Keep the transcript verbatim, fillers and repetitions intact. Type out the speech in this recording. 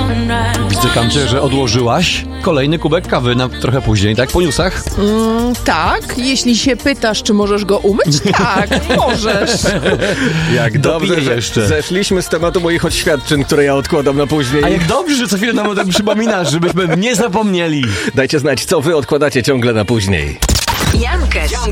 Widzę, Kamcie, że odłożyłaś kolejny kubek kawy na trochę później, tak? Po newsach? Mm, tak, jeśli się pytasz, czy możesz go umyć, tak, możesz. Jak dobrze, Dopiję że jeszcze. zeszliśmy z tematu moich oświadczyn, które ja odkładam na później. A jak dobrze, że co chwilę nam o tym przypominasz, żebyśmy nie zapomnieli. Dajcie znać, co wy odkładacie ciągle na później. Jankes.